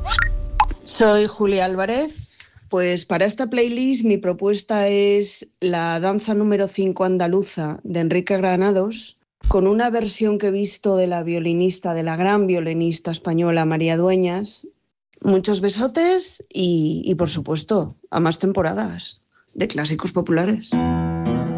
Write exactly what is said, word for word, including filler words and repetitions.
Soy Julia Álvarez. Pues para esta playlist mi propuesta es la danza número cinco andaluza de Enrique Granados, con una versión que he visto de la violinista, de la gran violinista española María Dueñas. Muchos besotes y, y por supuesto, a más temporadas de clásicos populares.